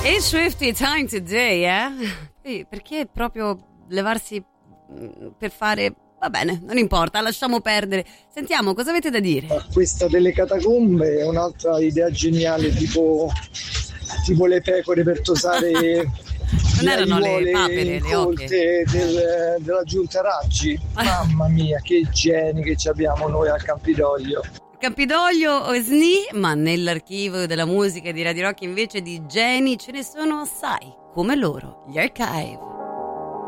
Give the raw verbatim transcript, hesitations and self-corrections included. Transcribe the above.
E Swifty, Time Today, eh? Sì, perché proprio levarsi per fare... Va bene, non importa, lasciamo perdere. Sentiamo, cosa avete da dire? Questa delle catacombe è un'altra idea geniale, tipo, tipo le pecore per tosare non le erano le aiuole papere, incolte del, della giunta Raggi. Mamma mia, che geni che ci abbiamo noi al Campidoglio. Campidoglio o S N I, ma nell'archivio della musica di Radio Rock invece di geni ce ne sono assai, come loro, gli Archive.